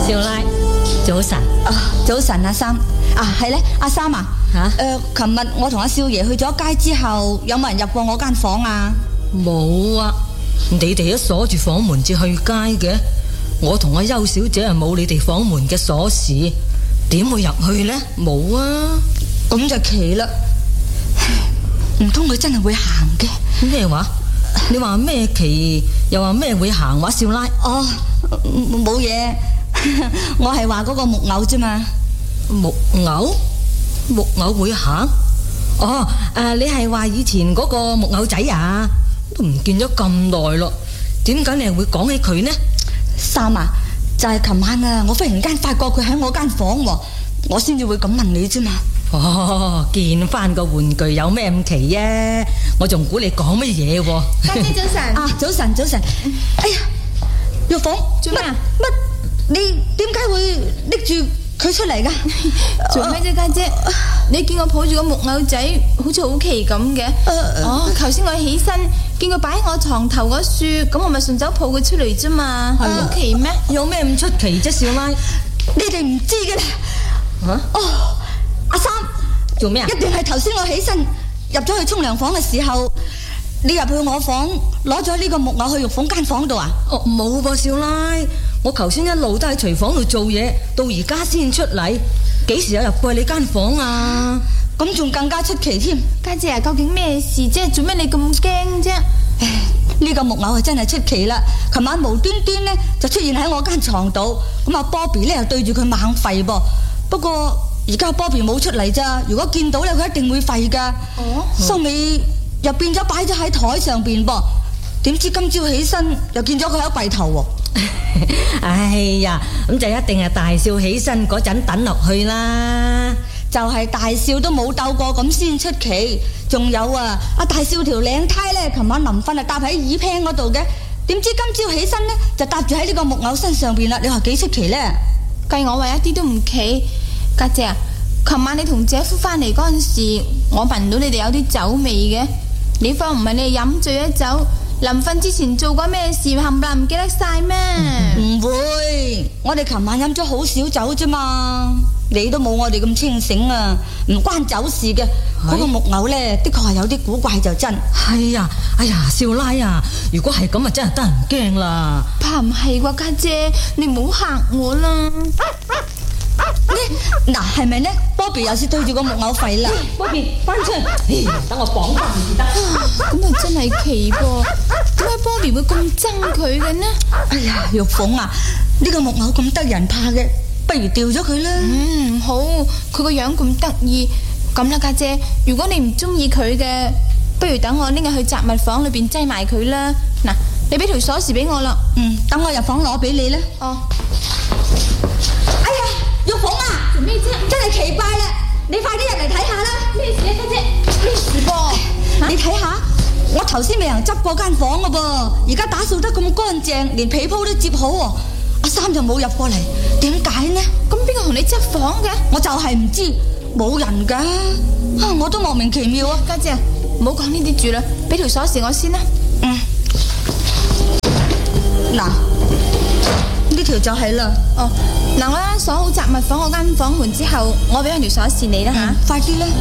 少奶，早晨。 早晨阿三。係咧，阿三啊。琴日我同阿少爺去咗街之後，有冇人入過我間房啊？ 冇啊，你哋都鎖住房門至去街嘅。我同阿邱小姐冇你哋房門嘅鎖匙，點會入去呢？冇啊。 咁就奇啦，唔通佢真係會行嘅？ 咩話？你話咩奇？又話咩會行話？少奶。 冇嘢，我係話嗰個木偶啫嘛。 木偶？木偶會行？你係話以前嗰個木偶仔啊？都唔見咗咁耐咯，點解你係會講起佢呢？ 三啊，就係琴晚啊，我忽然間發覺佢喺我間房喎，我先至會咁問你啫嘛。 見翻個玩具有咩咁奇啊？我仲估你講乜嘢喎？ 家姐早晨。 早晨。哎呀，玉鳳， 做咩啊？ 你點解會拎住佢出嚟噶？ 做咩啫，家姐？你見我抱住個木偶仔，好似好奇咁嘅。頭先我起身見佢擺喺我床頭嗰樹，咁我咪順手抱佢出嚟啫嘛。好奇咩？ 有咩咁出奇啫，少奶？ 你哋唔知嘅啦。阿三， 做咩啊？ 一定係頭先我起身入咗去沖涼房嘅時候，你入去我房攞咗呢個木偶去玉鳳間房度啊？ 冇噃，少奶，我頭先一路都喺廚房度做嘢，到而家先出嚟，幾時有入過你間房啊？ 咁仲更加出奇添。 家姐啊，究竟咩事啫？做咩你咁驚啫？ 呢個木偶係真係出奇啦！琴晚無端端呢就出現喺我間床度，咁阿 Bobby 呢又對住佢猛吠噃。不過而家 Bobby 冇出嚟咋，如果見到咧佢一定會吠噶。收尾又變咗擺咗喺台上邊噃，點知今朝起身又見咗佢喺櫃頭喎。 哎呀，咁就一定係大笑起身嗰陣等落去啦。 就係大笑都冇鬥過咁先出奇。仲有啊，阿大少條領呔咧，琴晚臨瞓啊搭喺耳屏嗰度嘅，點知今朝起身咧就搭住喺呢個木偶身上邊啦。你話幾出奇咧？ 計我話一啲都唔奇。家姐啊，琴晚你同姐夫翻嚟嗰陣時，我聞到你哋有啲酒味嘅。你方唔係你哋飲醉咗酒，臨瞓之前做過咩事，冚唪唥唔記得晒咩？ 唔會，我哋琴晚飲咗好少酒啫嘛。你都冇我哋咁清醒啊，唔關酒事嘅。嗰個木偶呢，的確係有啲古怪就真。 係啊，哎呀，少奶啊，如果係咁啊，真係得人驚啦。 怕唔係啩，家姐，你唔好嚇我啦。 嗱，係咪呢 Bobby 又是對住個木偶吠啦。 Bobby 翻出嚟，等我綁翻唔得。 咁啊真係奇噃，點解 Bobby 會咁憎佢嘅呢？ 哎呀，玉鳳啊，呢個木偶咁得人怕嘅，不如掉咗佢啦。 唔好，佢個樣咁得意。咁啦，家姐，如果你唔中意佢嘅，不如等我拎佢去雜物房裏邊擠埋佢啦。嗱，你俾條鎖匙俾我啦。 等我入房攞俾你啦。哎呀，玉鳳啊， 做咩啫？ 真係奇怪啦，你快啲入嚟睇下啦。 咩事啊，家姐？咩事噃？ 你睇下，我頭先未人執過間房噶噃，而家打掃得咁乾淨，連被鋪都摺好喎。阿三就冇入過嚟，點解呢？ 咁邊個同你執房嘅？ 我就係唔知，冇人噶。我都莫名其妙啊。 家姐，唔好講呢啲住啦，俾條鎖匙我先啦。 嗱，呢條就係啦。 嗱，我鎖好雜物房嗰間房門之後，我俾翻條鎖匙你啦吓。 快啲啦。